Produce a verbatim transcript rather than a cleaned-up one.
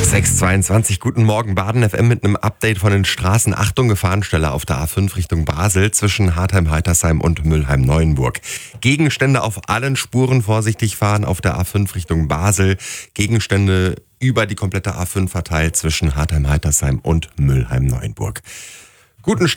sechs Uhr zweiundzwanzig, guten Morgen, Baden F M mit einem Update von den Straßen. Achtung, Gefahrenstelle auf der A fünf Richtung Basel zwischen Hartheim-Heitersheim und Mülheim-Neuenburg. Gegenstände auf allen Spuren, vorsichtig fahren auf der A fünf Richtung Basel. Gegenstände über die komplette A fünf verteilt zwischen Hartheim-Heitersheim und Mülheim-Neuenburg. Guten